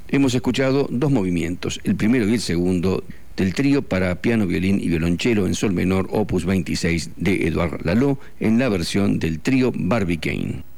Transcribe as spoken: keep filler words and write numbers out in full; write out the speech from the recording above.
Hemos escuchado dos movimientos, el primero y el segundo, del trío para piano, violín y violonchelo en sol menor, opus veintiséis de Edouard Lalo, en la versión del trío Barbicane.